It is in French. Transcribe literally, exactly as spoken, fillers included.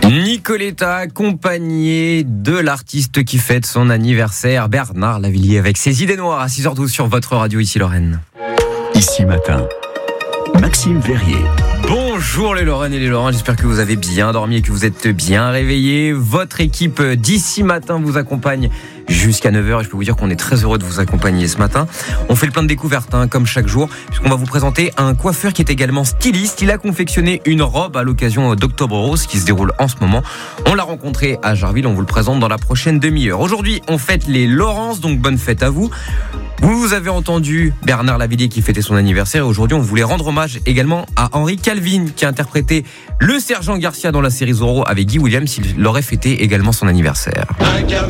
Nicoletta, accompagné de l'artiste qui fête son anniversaire, Bernard Lavilliers, avec ses idées noires à six heures douze sur votre radio ici Lorraine. Ici Matin, Maxime Verrier. Bonjour les Lorraines et les Lorrains, j'espère que vous avez bien dormi et que vous êtes bien réveillés. Votre équipe d'ici Matin vous accompagne jusqu'à neuf heures et je peux vous dire qu'on est très heureux de vous accompagner ce matin. On fait le plein de découvertes hein, comme chaque jour, puisqu'on va vous présenter un coiffeur qui est également styliste. Il a confectionné une robe à l'occasion d'Octobre Rose qui se déroule en ce moment. On l'a rencontré à Jarville, on vous le présente dans la prochaine demi-heure. Aujourd'hui, on fête les Laurence, donc bonne fête à vous. Vous avez entendu Bernard Lavilliers qui fêtait son anniversaire et aujourd'hui on voulait rendre hommage également à Henri Calvin qui a interprété le sergent Garcia dans la série Zorro avec Guy Williams. Il aurait fêté également son anniversaire.